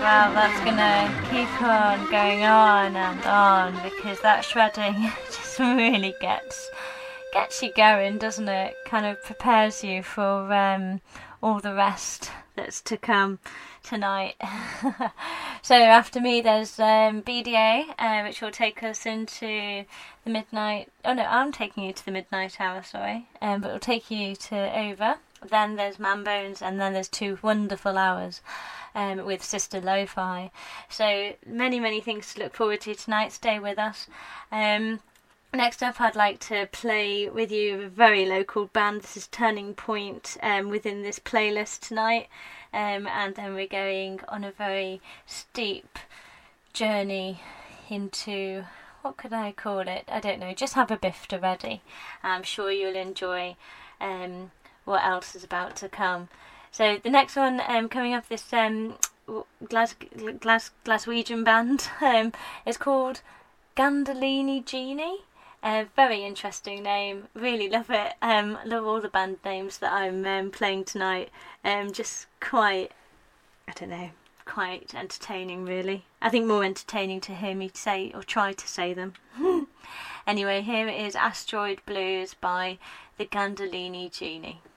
Well, that's gonna keep on going on and on because that shredding just really gets you going, doesn't it? Kind of prepares you for all the rest that's to come tonight. So after me there's BDA, which will take us into the midnight. Oh no, I'm taking you to the midnight hour, sorry. But it'll take you to over. Then there's Man Bones, and then there's 2 wonderful hours with Sister Lo-Fi. So many things to look forward to tonight. Stay with us. Next up, I'd like to play with you a very local band. This is Turning Point within this playlist tonight. And then we're going on a very steep journey into, what could I call it? I don't know. Just have a bifter ready. I'm sure you'll enjoy what else is about to come. So the next one coming up, this Glaswegian band is called Gandolini Genie. Very interesting name, really love it. Love all the band names that I'm playing tonight. Just quite, I don't know, quite entertaining really. I think more entertaining to hear me say or try to say them. Anyway, here it is Asteroid Blues by the Gandolini Genie.